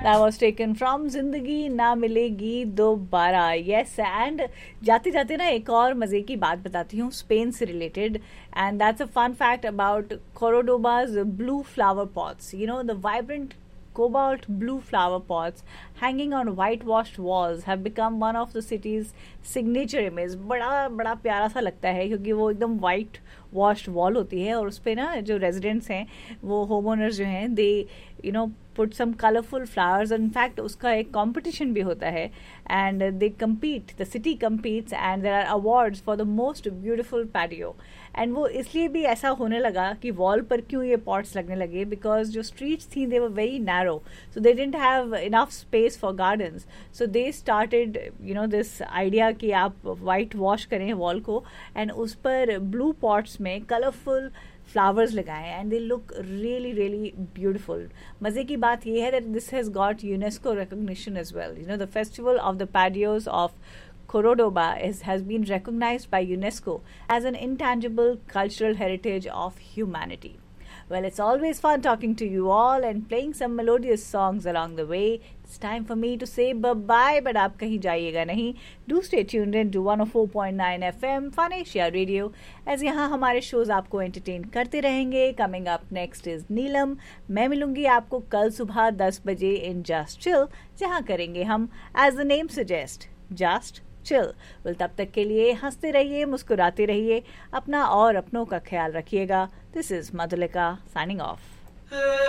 That was taken from जिंदगी ना मिलेगी दोबारा. Yes, and जाते जाते ना एक और मजे की बात बताती हूँ स्पेन से related. And that's a fun fact about Cordoba's blue flower pots. You know, the vibrant cobalt blue flower pots hanging on whitewashed walls have become one of the city's signature image. बड़ा बड़ा प्यारा सा लगता है क्योंकि वो एकदम white washed wall होती है और उस पे ना जो residents हैं वो homeowners जो हैं they you know put some colorful flowers. In fact उसका एक competition भी होता है and they compete, the city competes and there are awards for the most beautiful patio. And वो इसलिए भी ऐसा होने लगा कि वॉल पर क्यों ये पॉट्स लगने लगे बिकॉज जो स्ट्रीट्स थी दे were very narrow so they didn't have enough space for gardens so they started you know this idea कि आप वाइट वॉश करें वॉल को एंड उस पर ब्लू पॉट्स में कलरफुल फ्लावर्स लगाएं and they look really really beautiful. मज़े की बात यह है that this has got UNESCO recognition as well. You know the festival of the पैडियोज of Cordoba has been recognized by UNESCO as an intangible cultural heritage of humanity. Well, it's always fun talking to you all and playing some melodious songs along the way. It's time for me to say bye-bye, but आप कहीं जाइएगा नहीं. Do stay tuned in to 104.9 FM Fun Asia Radio, as यहाँ हमारे shows आपको entertain करते रहेंगे. Coming up next is नीलम. मैं मिलूंगी आपको कल सुबह 10 बजे in Just Chill, जहाँ करेंगे हम as the name suggests, Just chill. well, तब तक के लिए हंसते रहिए, मुस्कुराते रहिए, अपना और अपनों का ख्याल रखिएगा. This is Madhulika signing off.